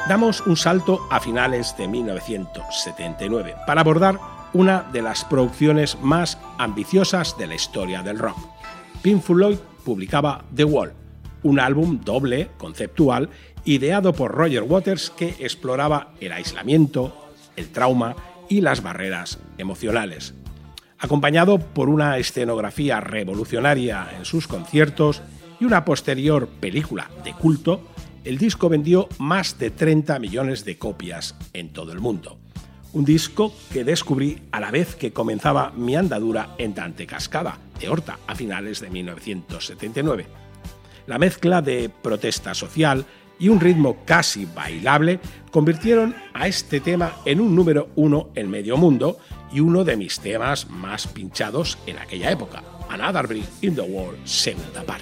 Damos un salto a finales de 1979 para abordar una de las producciones más ambiciosas de la historia del rock. Pink Floyd publicaba The Wall, un álbum doble conceptual ideado por Roger Waters que exploraba el aislamiento, el trauma y las barreras emocionales. Acompañado por una escenografía revolucionaria en sus conciertos y una posterior película de culto, el disco vendió más de 30 millones de copias en todo el mundo. Un disco que descubrí a la vez que comenzaba mi andadura en Dante Cascada, de Horta, a finales de 1979. La mezcla de protesta social y un ritmo casi bailable convirtieron a este tema en un número 1 en medio mundo y uno de mis temas más pinchados en aquella época, Another Brick in the Wall, segunda parte.